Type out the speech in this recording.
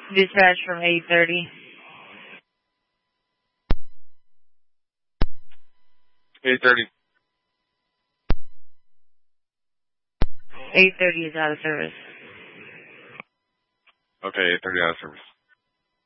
Dispatch from 830. 830. 830 is out of service. Okay, 830 out of service.